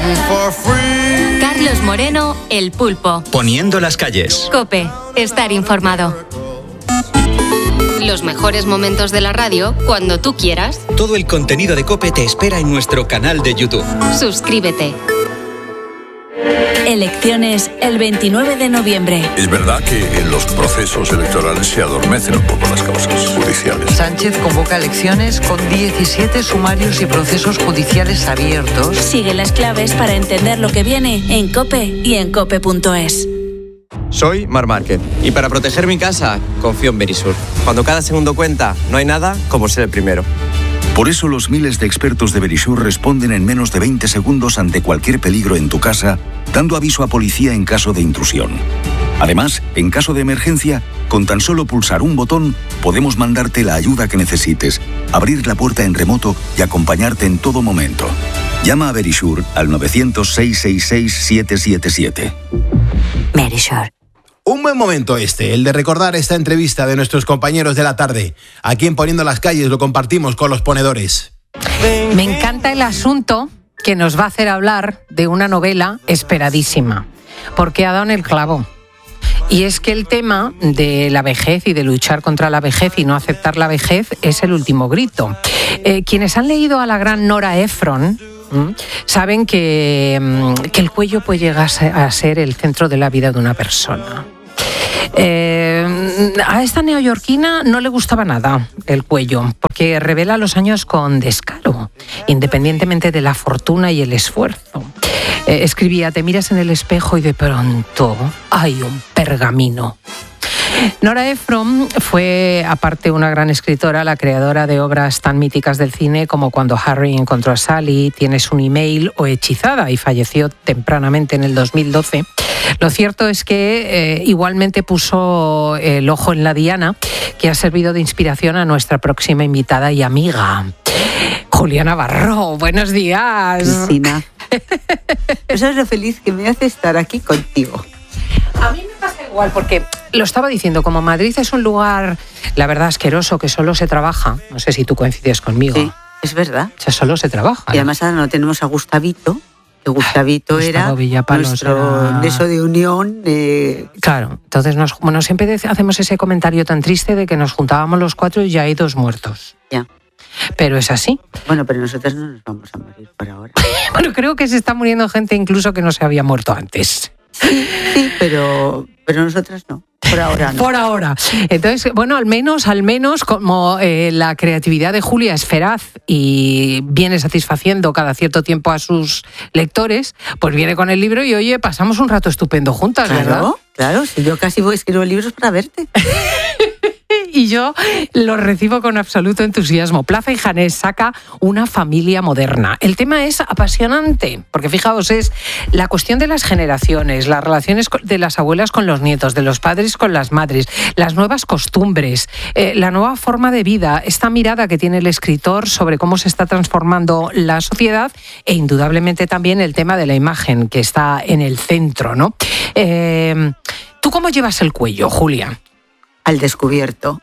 Carlos Moreno, El Pulpo. Poniendo las calles. COPE. Estar informado. Los mejores momentos de la radio cuando tú quieras. Todo el contenido de COPE te espera en nuestro canal de YouTube. Suscríbete. Elecciones el 29 de noviembre. Es verdad que en los procesos electorales se adormecen un poco las causas judiciales. Sánchez convoca elecciones con 17 sumarios y procesos judiciales abiertos. Sigue las claves para entender lo que viene en COPE y en cope.es. Soy Marc Márquez y para proteger mi casa confío en Verisur. Cuando cada segundo cuenta, no hay nada como ser el primero. Por eso los miles de expertos de Verisur responden en menos de 20 segundos ante cualquier peligro en tu casa, dando aviso a policía en caso de intrusión. Además, en caso de emergencia, con tan solo pulsar un botón, podemos mandarte la ayuda que necesites, abrir la puerta en remoto y acompañarte en todo momento. Llama a Verisur al 900-666-777. Verisur. Un buen momento el de recordar esta entrevista de nuestros compañeros de la tarde. Aquí en Poniendo las Calles lo compartimos con los ponedores. Me encanta el asunto que nos va a hacer hablar de una novela esperadísima, porque ha dado en el clavo. Y es que el tema de la vejez y de luchar contra la vejez y no aceptar la vejez es el último grito. Quienes han leído a la gran Nora Ephron saben que el cuello puede llegar a ser el centro de la vida de una persona. A esta neoyorquina no le gustaba nada el cuello, porque revela los años con descaro, independientemente de la fortuna y el esfuerzo. Escribía: te miras en el espejo y de pronto hay un pergamino. Nora Ephron fue, aparte, una gran escritora, la creadora de obras tan míticas del cine como Cuando Harry encontró a Sally, Tienes un email o Hechizada, y falleció tempranamente en el 2012. Lo cierto es que igualmente puso el ojo en la diana, que ha servido de inspiración a nuestra próxima invitada y amiga, Julia Navarro. Buenos días. Cristina. Eso es lo feliz que me hace estar aquí contigo. A mí me pasa igual, porque lo estaba diciendo, como Madrid es un lugar, la verdad, asqueroso, que solo se trabaja. No sé si tú coincides conmigo. Sí, es verdad. O sea, solo se trabaja. Y además ahora no tenemos a Gustavito, que Gustavito era nuestro nexo de unión. Claro, entonces siempre hacemos ese comentario tan triste de que nos juntábamos los cuatro y ya hay 2 muertos. Ya. Pero es así. Bueno, pero nosotros no nos vamos a morir por ahora. Bueno, creo que se está muriendo gente incluso que no se había muerto antes. Sí, pero nosotras no. Por ahora no. Por ahora. Entonces, bueno, al menos como la creatividad de Julia es feraz y viene satisfaciendo cada cierto tiempo a sus lectores, pues viene con el libro y, oye, pasamos un rato estupendo juntas, ¿verdad? Claro, si yo casi escribo libros para verte. Y yo lo recibo con absoluto entusiasmo. Plaza y Janés saca Una familia moderna. El tema es apasionante, porque fijaos, es la cuestión de las generaciones, las relaciones de las abuelas con los nietos, de los padres con las madres, las nuevas costumbres, la nueva forma de vida, esta mirada que tiene el escritor sobre cómo se está transformando la sociedad e indudablemente también el tema de la imagen que está en el centro, ¿no? ¿Tú cómo llevas el cuello, Julia? Al descubierto.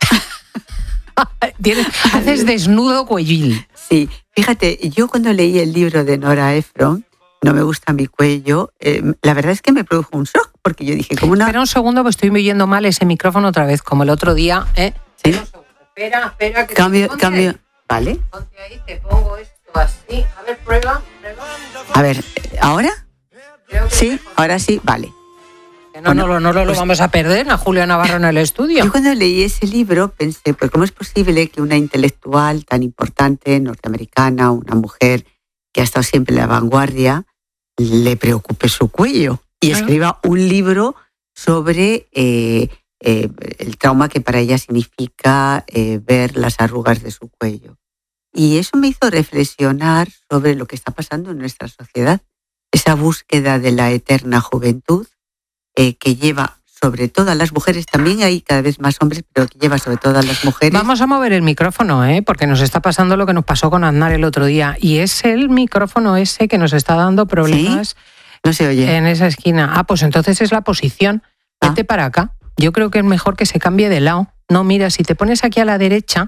Haces desnudo cuellil. Sí, fíjate, yo cuando leí el libro de Nora Ephron, No me gusta mi cuello, la verdad es que me produjo un shock, porque yo dije, como una... Espera un segundo, pues estoy oyendo mal ese micrófono otra vez, como el otro día. ¿Sí? Espera, que cambio. ¿Vale? Ponte ahí, te pongo esto así. A ver, prueba. A ver, ¿ahora? Sí, ahora sí, vale. No lo vamos a perder a Julia Navarro en el estudio. Yo cuando leí ese libro pensé, pues ¿cómo es posible que una intelectual tan importante, norteamericana, una mujer que ha estado siempre en la vanguardia, le preocupe su cuello y escriba un libro sobre el trauma que para ella significa ver las arrugas de su cuello? Y eso me hizo reflexionar sobre lo que está pasando en nuestra sociedad, esa búsqueda de la eterna juventud, que lleva sobre todo a las mujeres, también hay cada vez más hombres, pero que lleva sobre todo a las mujeres. Vamos a mover el micrófono, porque nos está pasando lo que nos pasó con Aznar el otro día, y es el micrófono ese que nos está dando problemas. ¿Sí? No se oye. En esa esquina. Pues entonces es la posición. Vete para acá. Yo creo que es mejor que se cambie de lado. No, mira, si te pones aquí a la derecha,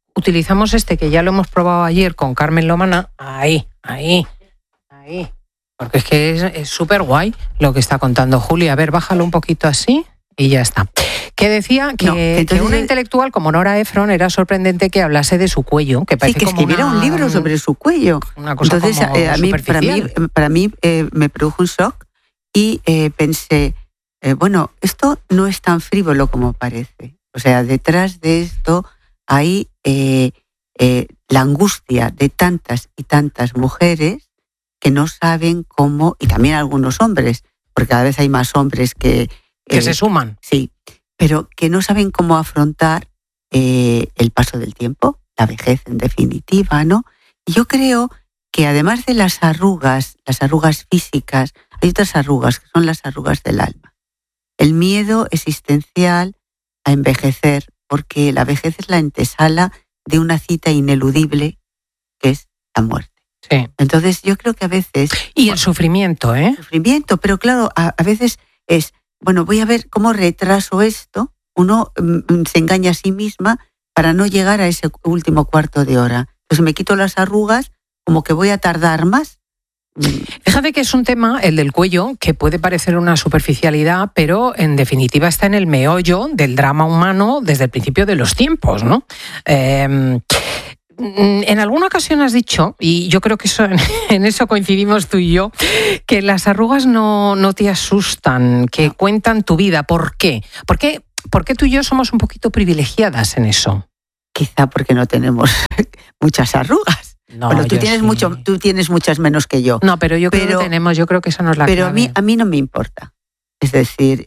utilizamos que ya lo hemos probado ayer con Carmen Lomana. Ahí. Porque es que es súper guay lo que está contando Julia. A ver, bájalo un poquito así y ya está. Que decía que una intelectual como Nora Ephron era sorprendente que hablase de su cuello, que parece que escribiera un libro sobre su cuello. Una cosa entonces, como para mí me produjo un shock y pensé, bueno, esto no es tan frívolo como parece. O sea, detrás de esto hay la angustia de tantas y tantas mujeres que no saben cómo, y también algunos hombres, porque cada vez hay más hombres que se suman. Sí, pero que no saben cómo afrontar el paso del tiempo, la vejez en definitiva, ¿no? Y yo creo que además de las arrugas físicas, hay otras arrugas que son las arrugas del alma. El miedo existencial a envejecer, porque la vejez es la antesala de una cita ineludible que es la muerte. Sí. Entonces yo creo que a veces... Y el sufrimiento, ¿eh? Sufrimiento, pero claro, a veces es, bueno, voy a ver cómo retraso esto. Uno se engaña a sí misma para no llegar a ese último cuarto de hora. Entonces me quito las arrugas, como que voy a tardar más. Fíjate que es un tema, el del cuello, que puede parecer una superficialidad, pero en definitiva está en el meollo del drama humano desde el principio de los tiempos, ¿no? En alguna ocasión has dicho, y yo creo que en eso coincidimos tú y yo, que las arrugas no te asustan, que cuentan tu vida. ¿Por qué? ¿Por qué tú y yo somos un poquito privilegiadas en eso? Quizá porque no tenemos muchas arrugas. No, bueno, tú tienes muchas menos que yo. No, pero yo creo que tenemos, yo creo que esa no es la pero clave. a mí no me importa. Es decir,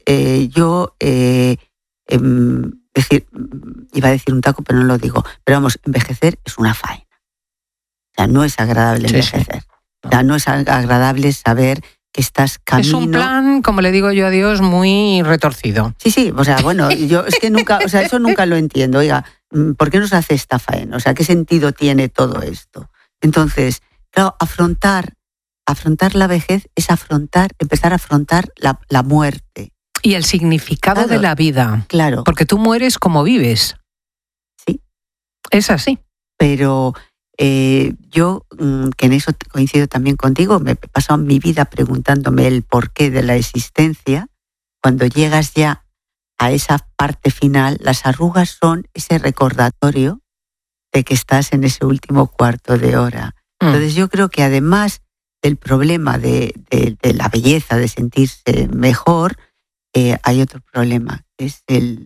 iba a decir un taco, pero no lo digo. Pero vamos, envejecer es una faena. O sea, no es agradable envejecer. Sí. O sea, no es agradable saber que estás camino... Es un plan, como le digo yo a Dios, muy retorcido. Sí, o sea, bueno, yo es que nunca, o sea, eso nunca lo entiendo. Oiga, ¿por qué nos hace esta faena? O sea, ¿qué sentido tiene todo esto? Entonces, claro, afrontar la vejez es empezar a afrontar la muerte. Y el significado de la vida. Claro. Porque tú mueres como vives. Sí. Es así. Pero yo, que en eso coincido también contigo, me he pasado mi vida preguntándome el porqué de la existencia. Cuando llegas ya a esa parte final, las arrugas son ese recordatorio de que estás en ese último cuarto de hora. Entonces yo creo que además del problema de la belleza, de sentirse mejor, hay otro problema, que es el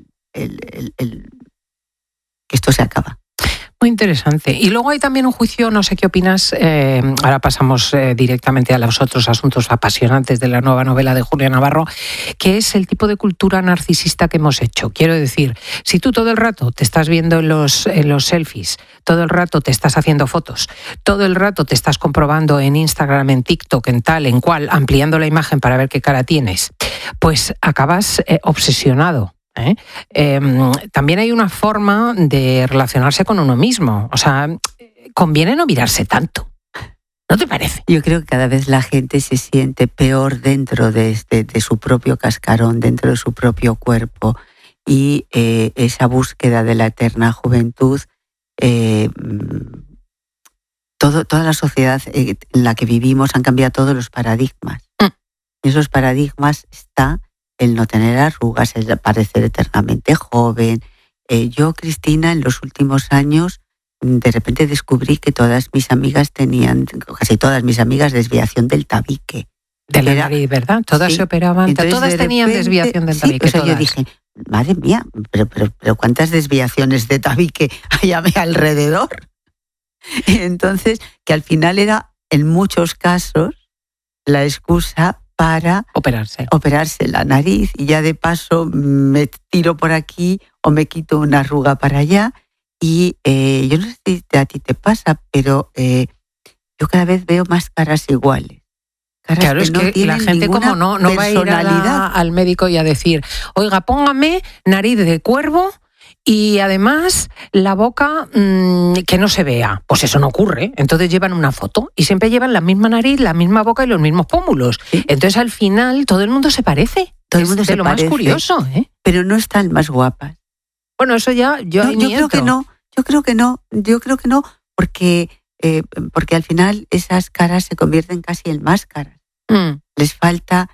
que esto se acaba. Muy interesante. Y luego hay también un juicio, no sé qué opinas, ahora pasamos directamente a los otros asuntos apasionantes de la nueva novela de Julia Navarro, que es el tipo de cultura narcisista que hemos hecho. Quiero decir, si tú todo el rato te estás viendo en los selfies, todo el rato te estás haciendo fotos, todo el rato te estás comprobando en Instagram, en TikTok, en tal, en cual, ampliando la imagen para ver qué cara tienes, pues acabas obsesionado. También hay una forma de relacionarse con uno mismo. O sea, conviene no mirarse tanto. ¿No te parece? Yo creo que cada vez la gente se siente peor dentro de su propio cascarón, dentro de su propio cuerpo. Y esa búsqueda de la eterna juventud, toda la sociedad en la que vivimos han cambiado todos los paradigmas. Y esos paradigmas está el no tener arrugas, el parecer eternamente joven. Yo, Cristina, en los últimos años, de repente descubrí que todas mis amigas tenían, casi todas mis amigas, desviación del tabique. De la nariz, ¿verdad? Todas se operaban, entonces, todas tenían desviación del tabique. Sí, yo dije, madre mía, pero ¿cuántas desviaciones de tabique hay a mi alrededor? Entonces, que al final era, en muchos casos, la excusa para operarse la nariz y ya de paso me tiro por aquí o me quito una arruga para allá y yo no sé si a ti te pasa, pero yo cada vez veo más caras iguales. Claro, es que la gente como no va a ir al médico y a decir, oiga, póngame nariz de cuervo y además la boca que no se vea. Pues eso no ocurre. Entonces llevan una foto y siempre llevan la misma nariz, la misma boca y los mismos pómulos. ¿Sí? Entonces al final todo el mundo se parece. Todo el mundo se parece. Es lo más curioso, ¿eh? Pero no están más guapas. Bueno, eso ya yo creo que no. Yo creo que no, porque al final esas caras se convierten casi en máscaras. Les falta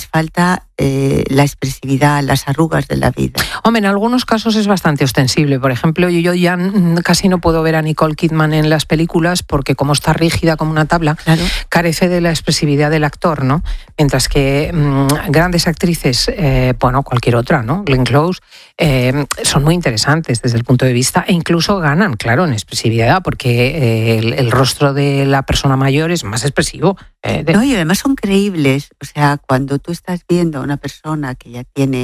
la expresividad, las arrugas de la vida. Hombre, en algunos casos es bastante ostensible. Por ejemplo, yo ya casi no puedo ver a Nicole Kidman en las películas porque como está rígida como una tabla, claro, carece de la expresividad del actor, ¿no? Mientras que grandes actrices, cualquier otra, ¿no? Glenn Close, son muy interesantes desde el punto de vista e incluso ganan, claro, en expresividad porque el rostro de la persona mayor es más expresivo. No, y además son creíbles. O sea, cuando tú estás viendo a una persona que ya tiene,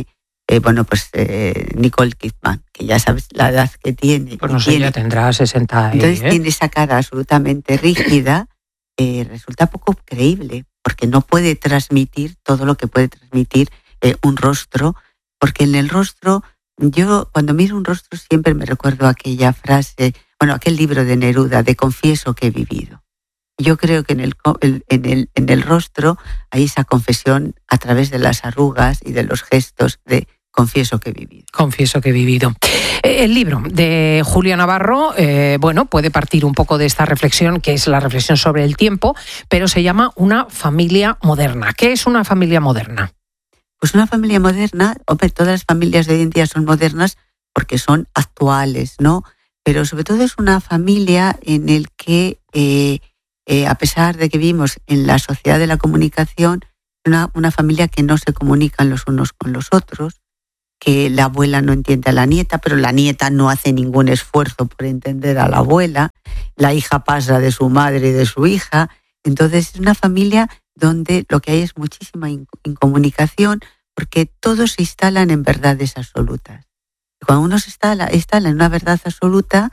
Nicole Kidman, que ya sabes la edad que tiene. Pues no sé, ya tendrá 60. Entonces tiene esa cara absolutamente rígida, resulta poco creíble, porque no puede transmitir todo lo que puede transmitir un rostro, porque en el rostro, yo cuando miro un rostro siempre me recuerdo aquella frase, aquel libro de Neruda, de confieso que he vivido. Yo creo que en el rostro hay esa confesión a través de las arrugas y de los gestos de confieso que he vivido. Confieso que he vivido. El libro de Julia Navarro, puede partir un poco de esta reflexión, que es la reflexión sobre el tiempo, pero se llama Una familia moderna. ¿Qué es una familia moderna? Pues una familia moderna, todas las familias de hoy en día son modernas porque son actuales, ¿no? Pero sobre todo es una familia en el que a pesar de que vivimos en la sociedad de la comunicación, una familia que no se comunican los unos con los otros, que la abuela no entiende a la nieta, pero la nieta no hace ningún esfuerzo por entender a la abuela, la hija pasa de su madre y de su hija. Entonces es una familia donde lo que hay es muchísima incomunicación, porque todos se instalan en verdades absolutas. Cuando uno se instala en una verdad absoluta,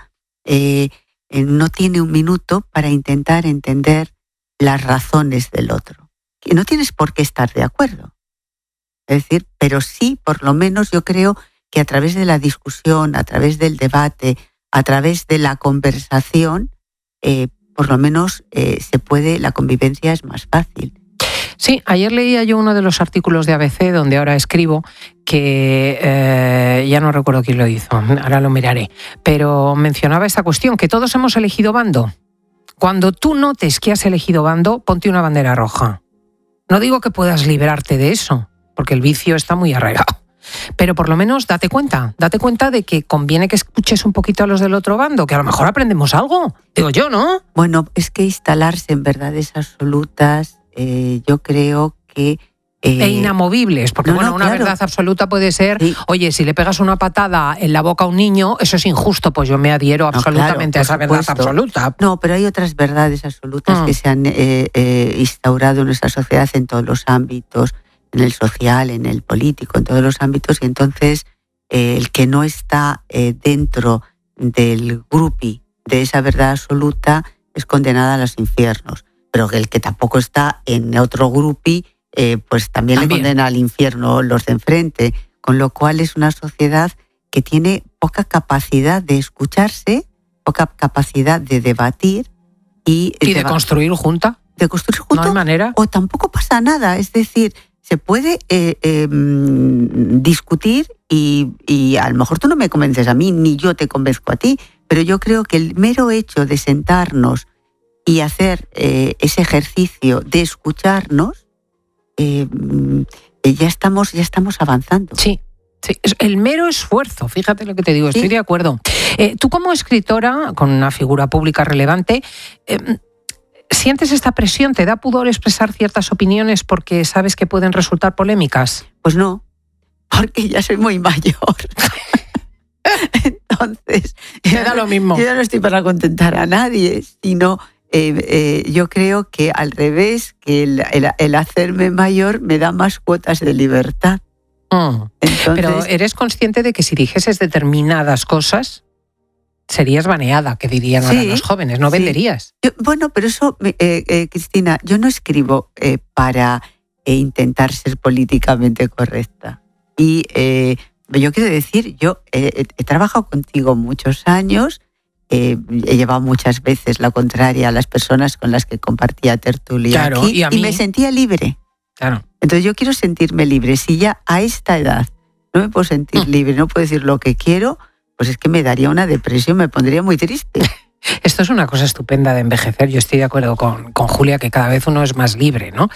no tiene un minuto para intentar entender las razones del otro. Y no tienes por qué estar de acuerdo. Es decir, pero sí, por lo menos yo creo que a través de la discusión, a través del debate, a través de la conversación, por lo menos la convivencia es más fácil. Sí, ayer leía yo uno de los artículos de ABC, donde ahora escribo, que ya no recuerdo quién lo hizo, ahora lo miraré, pero mencionaba esta cuestión, que todos hemos elegido bando. Cuando tú notes que has elegido bando, ponte una bandera roja. No digo que puedas librarte de eso, porque el vicio está muy arraigado, pero por lo menos date cuenta de que conviene que escuches un poquito a los del otro bando, que a lo mejor aprendemos algo, digo yo, ¿no? Bueno, es que instalarse en verdades absolutas, yo creo que... E inamovibles, porque una claro. Verdad absoluta puede ser, sí. Oye, si le pegas una patada en la boca a un niño, eso es injusto, pues yo me adhiero absolutamente a esa verdad absoluta. No, pero hay otras verdades absolutas que se han instaurado en nuestra sociedad en todos los ámbitos, en el social, en el político, en todos los ámbitos, y entonces el que no está dentro del grupi de esa verdad absoluta es condenado a los infiernos, pero el que tampoco está en otro grupi pues también le condena al infierno los de enfrente, con lo cual es una sociedad que tiene poca capacidad de escucharse, poca capacidad de debatir y de construir junta. De construir junto. No hay manera. O tampoco pasa nada, es decir, se puede discutir y a lo mejor tú no me convences a mí, ni yo te convenzco a ti, pero yo creo que el mero hecho de sentarnos y hacer ese ejercicio de escucharnos, ya estamos avanzando. Sí, el mero esfuerzo, fíjate lo que te digo, estoy de acuerdo. Tú como escritora, con una figura pública relevante, ¿sientes esta presión? ¿Te da pudor expresar ciertas opiniones porque sabes que pueden resultar polémicas? Pues no, porque ya soy muy mayor. Entonces, me da lo mismo. Yo ya no estoy para contentar a nadie, sino... yo creo que al revés, que el hacerme mayor me da más cuotas de libertad. Entonces, pero ¿eres consciente de que si dijeses determinadas cosas serías baneada, que dirían ahora los jóvenes, no venderías? Pero eso, Cristina, yo no escribo para intentar ser políticamente correcta. Y yo quiero decir, yo he trabajado contigo muchos años, he llevado muchas veces la contraria a las personas con las que compartía tertulia aquí, y me sentía libre. Claro. Entonces yo quiero sentirme libre. Si ya a esta edad no me puedo sentir libre, no puedo decir lo que quiero, pues es que me daría una depresión, me pondría muy triste. Esto es una cosa estupenda de envejecer. Yo estoy de acuerdo con Julia, que cada vez uno es más libre, ¿no?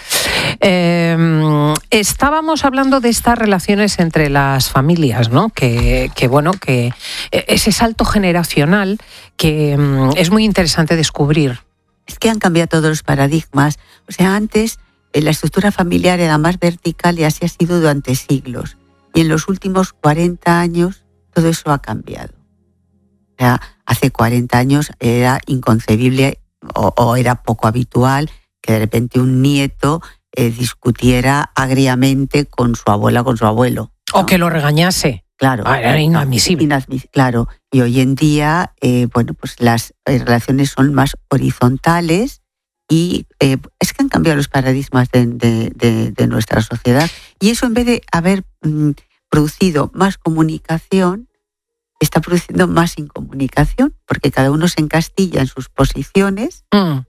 Estábamos hablando de estas relaciones entre las familias, ¿no? Que ese salto generacional que es muy interesante descubrir. Es que han cambiado todos los paradigmas. O sea, antes la estructura familiar era más vertical y así ha sido durante siglos. Y en los últimos 40 años todo eso ha cambiado. O sea, hace 40 años era inconcebible o era poco habitual que de repente un nieto discutiera agriamente con su abuela o con su abuelo, ¿no? O que lo regañase. Claro. Era inadmisible. Claro. Y hoy en día, pues las relaciones son más horizontales y es que han cambiado los paradigmas de nuestra sociedad. Y eso, en vez de haber producido más comunicación, está produciendo más incomunicación, porque cada uno se encastilla en sus posiciones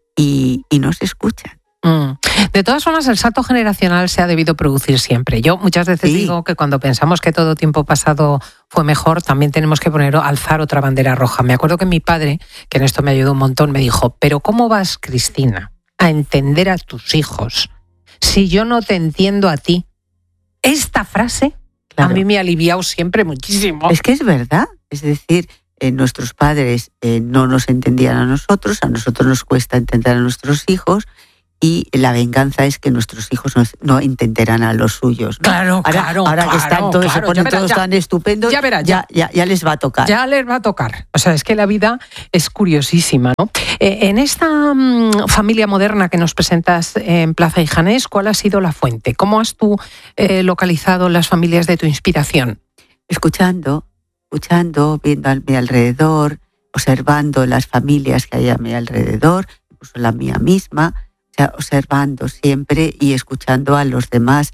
y no se escuchan. De todas formas, el salto generacional se ha debido producir siempre. Yo muchas veces digo que cuando pensamos que todo tiempo pasado fue mejor, también tenemos que alzar otra bandera roja. Me acuerdo que mi padre, que en esto me ayudó un montón, me dijo: pero ¿cómo vas, Cristina, a entender a tus hijos si yo no te entiendo a ti? Esta frase a mí me ha aliviado siempre muchísimo. Es que es verdad. Es decir, nuestros padres no nos entendían a nosotros nos cuesta entender a nuestros hijos, y la venganza es que nuestros hijos no entenderán a los suyos, ¿no? Ahora que están todos, se ponen todos tan estupendos, ya les va a tocar. Ya les va a tocar. O sea, es que la vida es curiosísima, ¿no? En esta familia moderna que nos presentas en Plaza Ijanés, ¿cuál ha sido la fuente? ¿Cómo has tú localizado las familias de tu inspiración? Escuchando, viendo a mi alrededor, observando las familias que hay a mi alrededor, incluso la mía misma, o sea, observando siempre y escuchando a los demás.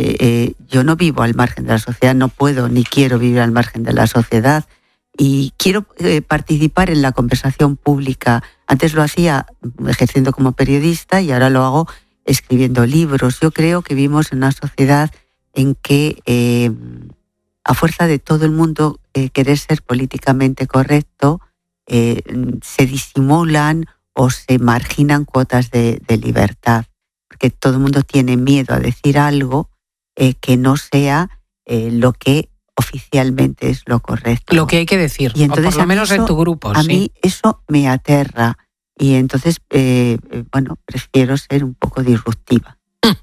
Yo no vivo al margen de la sociedad, no puedo ni quiero vivir al margen de la sociedad, y quiero participar en la conversación pública. Antes lo hacía ejerciendo como periodista y ahora lo hago escribiendo libros. Yo creo que vivimos en una sociedad en que a fuerza de todo el mundo querer ser políticamente correcto, se disimulan o se marginan cuotas de libertad, porque todo el mundo tiene miedo a decir algo que no sea lo que oficialmente es lo correcto. Lo que hay que decir, y entonces, o por lo menos en tu grupo. A mí eso me aterra, y entonces, prefiero ser un poco disruptiva.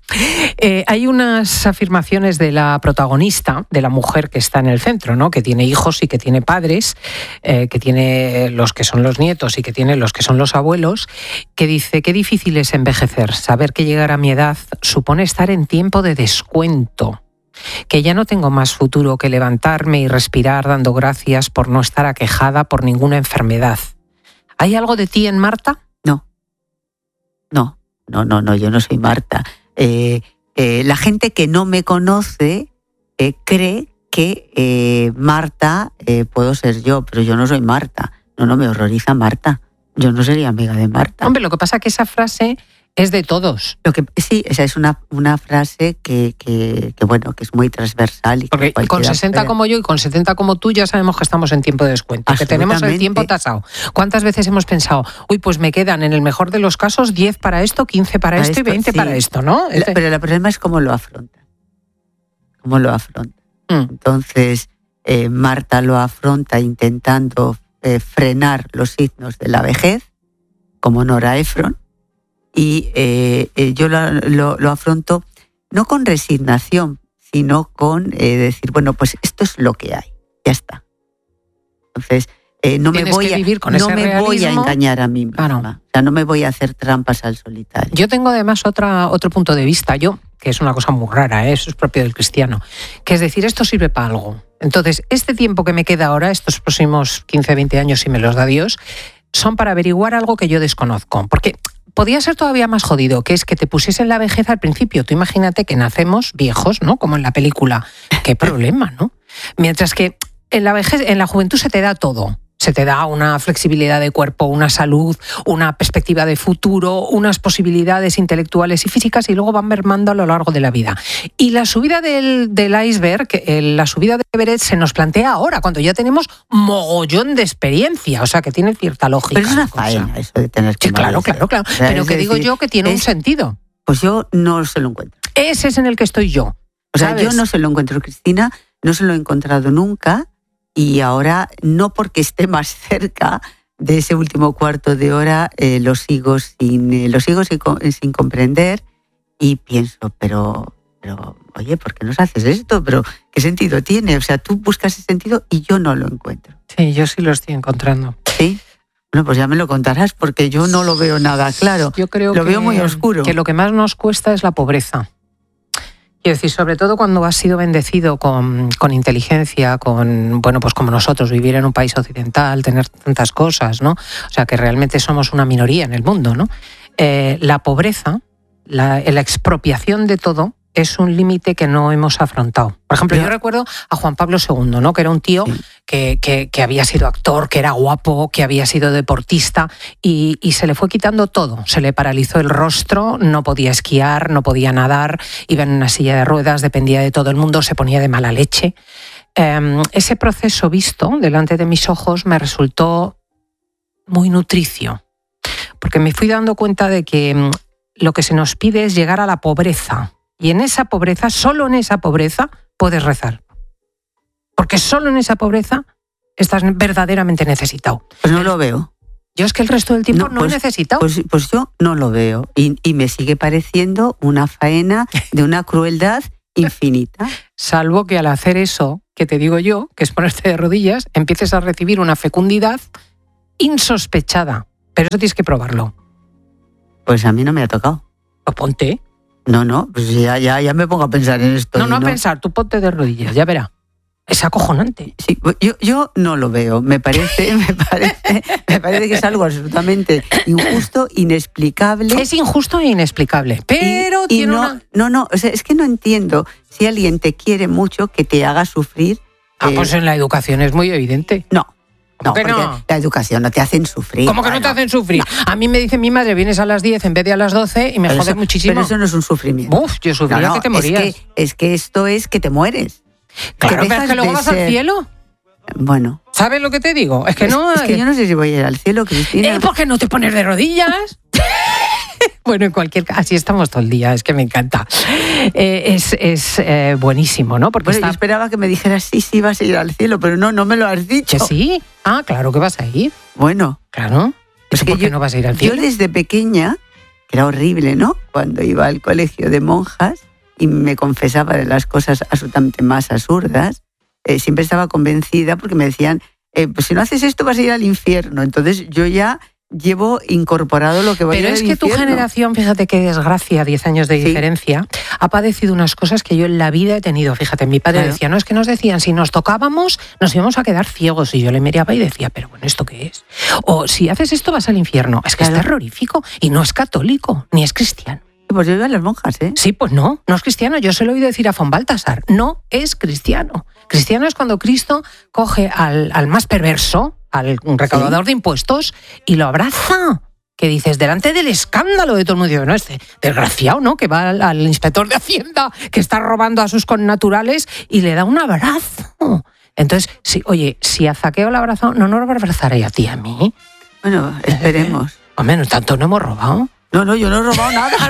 Hay unas afirmaciones de la protagonista, de la mujer que está en el centro, ¿no? Que tiene hijos y que tiene padres, que tiene los que son los nietos y que tiene los que son los abuelos, que dice: qué difícil es envejecer, saber que llegar a mi edad supone estar en tiempo de descuento, que ya no tengo más futuro que levantarme y respirar dando gracias por no estar aquejada por ninguna enfermedad. ¿Hay algo de ti en Marta? No, yo no soy Marta. La gente que no me conoce cree que Marta puedo ser yo, pero yo no soy Marta. No, me horroriza Marta. Yo no sería amiga de Marta. Hombre, lo que pasa es que esa frase es de todos. Sí, esa es una frase que es muy transversal. Y porque con 60 como yo y con 70 como tú ya sabemos que estamos en tiempo de descuento, que tenemos el tiempo tasado. ¿Cuántas veces hemos pensado, pues me quedan en el mejor de los casos 10 para esto, 15 para esto y 20 para esto, ¿no? Pero el problema es cómo lo afronta. Entonces, Marta lo afronta intentando frenar los signos de la vejez, como Nora Ephron. Y yo lo afronto no con resignación, sino con decir, pues esto es lo que hay, ya está. Entonces, no me voy a engañar a mí misma. Claro. O sea, no me voy a hacer trampas al solitario. Yo tengo además otro punto de vista, que es una cosa muy rara, eso es propio del cristiano, que es decir, esto sirve para algo. Entonces, este tiempo que me queda ahora, estos próximos 15, 20 años, si me los da Dios, son para averiguar algo que yo desconozco. Porque podía ser todavía más jodido, que es que te pusiesen la vejez al principio. Tú imagínate que nacemos viejos, ¿no? Como en la película. Qué problema, ¿no? Mientras que en la vejez, en la juventud se te da todo. O se te da una flexibilidad de cuerpo, una salud, una perspectiva de futuro, unas posibilidades intelectuales y físicas, y luego van mermando a lo largo de la vida. Y la subida del iceberg, la subida de Everest, se nos plantea ahora, cuando ya tenemos mogollón de experiencia, o sea, que tiene cierta lógica. Pero es una faena eso de tener que... Sí, claro. Pero que digo yo que tiene un sentido. Pues yo no se lo encuentro. Ese es en el que estoy yo. O sea, ¿sabes? yo no se lo encuentro, Cristina, no se lo he encontrado nunca, y ahora, no porque esté más cerca de ese último cuarto de hora, lo sigo sin comprender, y pienso, pero oye, ¿por qué nos haces esto? ¿Pero qué sentido tiene? O sea, tú buscas ese sentido y yo no lo encuentro. Sí, yo sí lo estoy encontrando. ¿Sí? Bueno, pues ya me lo contarás, porque yo no lo veo nada claro. Yo creo lo veo muy oscuro. Que lo que más nos cuesta es la pobreza. Quiero decir, sobre todo cuando has sido bendecido con inteligencia, pues como nosotros, vivir en un país occidental, tener tantas cosas, ¿no? O sea, que realmente somos una minoría en el mundo, ¿no? La pobreza, la expropiación de todo, es un límite que no hemos afrontado. Por ejemplo, yo recuerdo a Juan Pablo II, ¿no? Que era un tío que había sido actor, que era guapo, que había sido deportista, y se le fue quitando todo. Se le paralizó el rostro, no podía esquiar, no podía nadar, iba en una silla de ruedas, dependía de todo el mundo, se ponía de mala leche. Ese proceso visto delante de mis ojos me resultó muy nutricio, porque me fui dando cuenta de que lo que se nos pide es llegar a la pobreza. Y en esa pobreza, solo en esa pobreza, puedes rezar. Porque solo en esa pobreza estás verdaderamente necesitado. Pues no lo veo. Yo es que el resto del tiempo no he necesitado. Pues yo no lo veo. Y me sigue pareciendo una faena de una crueldad infinita. Salvo que al hacer eso, que te digo yo, que es ponerte de rodillas, empieces a recibir una fecundidad insospechada. Pero eso tienes que probarlo. Pues a mí no me ha tocado. Pues ponte. No, pues ya me pongo a pensar en esto. No a pensar, tú ponte de rodillas, ya verás. Es acojonante. Sí, yo no lo veo. Me parece que es algo absolutamente injusto, inexplicable. Es injusto e inexplicable, pero tiene No, o sea, es que no entiendo si alguien te quiere mucho que te haga sufrir. Pues en la educación es muy evidente. No, porque la educación no te hacen sufrir. ¿Cómo que no te hacen sufrir? No. A mí me dice mi madre, vienes a las 10 en vez de a las 12 y me jodes muchísimo. Pero eso no es un sufrimiento. Yo sufría que te morías. Es que esto es que te mueres. Claro, pero es que luego vas al cielo. Bueno. ¿Sabes lo que te digo? Es que yo no sé si voy a ir al cielo, Cristina. ¿Por qué no te pones de rodillas? Bueno, en cualquier caso, así estamos todo el día, es que me encanta. Es buenísimo, ¿no? Porque yo esperaba que me dijeras sí, vas a ir al cielo, pero no me lo has dicho. ¿Que sí? Ah, claro que vas a ir. Bueno. Claro. Es que ¿Por qué no vas a ir al cielo? Yo desde pequeña, que era horrible, ¿no? Cuando iba al colegio de monjas y me confesaba de las cosas absolutamente más absurdas, siempre estaba convencida porque me decían, pues si no haces esto vas a ir al infierno. Entonces yo ya llevo incorporado lo que voy a ir al infierno. Pero es que tu generación, fíjate qué desgracia, 10 años de diferencia, ha padecido unas cosas que yo en la vida he tenido. Fíjate, mi padre decía, no, es que nos decían, si nos tocábamos, nos íbamos a quedar ciegos. Y yo le miraba y decía, pero bueno, ¿esto qué es? O si haces esto vas al infierno. Es que es terrorífico y no es católico, ni es cristiano. Pues yo iba a las monjas, ¿eh? Sí, pues no es cristiano. Yo se lo he oído decir a von Balthasar, no es cristiano. Cristiano es cuando Cristo coge al más perverso, al recaudador de impuestos, y lo abraza. Que dices, delante del escándalo de todo el mundo, digo, no, este desgraciado, ¿no? Que va al inspector de Hacienda, que está robando a sus connaturales, y le da un abrazo. Entonces, sí, oye, si a Zaqueo le abrazó, no nos va a abrazar a ti, a mí. Bueno, esperemos. Hombre, tanto no hemos robado. No, yo no he robado nada. ¿Has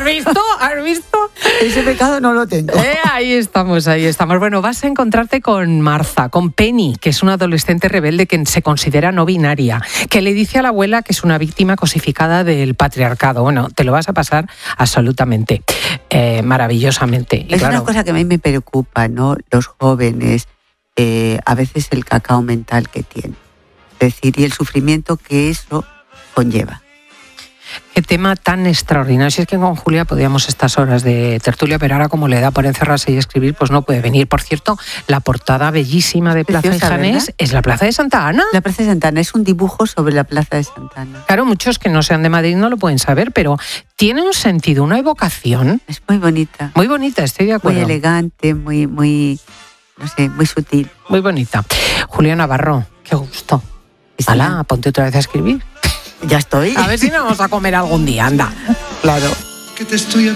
visto? Ese pecado no lo tengo. Ahí estamos. Bueno, vas a encontrarte con Martha, con Penny, que es una adolescente rebelde que se considera no binaria, que le dice a la abuela que es una víctima cosificada del patriarcado. Bueno, te lo vas a pasar absolutamente, maravillosamente. Es una cosa que a mí me preocupa, ¿no? Los jóvenes, a veces el cacao mental que tienen. Es decir, y el sufrimiento que eso conlleva. Qué tema tan extraordinario. Si es que con Julia podíamos estas horas de tertulia, pero ahora como le da por encerrarse y escribir, pues no puede venir. Por cierto, la portada bellísima de Plaza de Janés es la Plaza de Santa Ana. La Plaza de Santa Ana es un dibujo sobre la Plaza de Santa Ana. Claro, muchos que no sean de Madrid no lo pueden saber, pero tiene un sentido, una evocación. Es muy bonita. Muy bonita, estoy de acuerdo. Muy elegante, muy, no sé, muy sutil. Muy bonita. Julia Navarro, qué gusto. Hala, ponte otra vez a escribir. Ya estoy. A ver si nos vamos a comer algún día, anda. Claro. Que te estoy